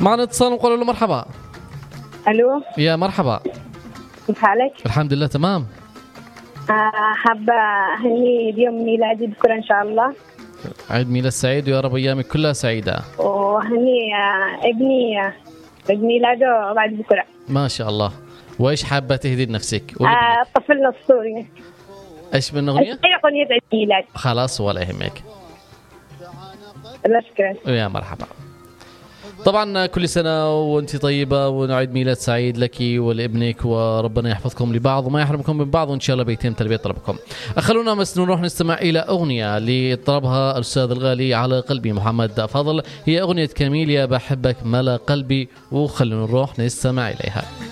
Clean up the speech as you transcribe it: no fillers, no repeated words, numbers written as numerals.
معنا اتصال ونقول له مرحبا. الو يا مرحبا، كيف حالك؟ الحمد لله تمام. حابة أهني بيوم ميلادي بكرة إن شاء الله. عيد ميلاد سعيد ويا رب أيامك كلها سعيدة. وهني ابني عيد ميلاده بعد بكرة. ما شاء الله. وإيش حابة تهدي لنفسك؟ طفلنا السوري. إيش من أغنية؟ أي أغنية عيد ميلاد. خلاص ولا يهمك. الله شكرا. يا مرحبا. طبعا كل سنة وانت طيبة ونعيد ميلاد سعيد لك ولابنك، وربنا يحفظكم لبعض وما يحرمكم من بعض، وإن شاء الله بيتم تلبية طلبكم. خلونا بس نروح نستمع إلى أغنية لطلبها الأستاذ الغالي على قلبي محمد فضل، هي أغنية كاميليا بحبك ملا قلبي، وخلونا نروح نستمع إليها.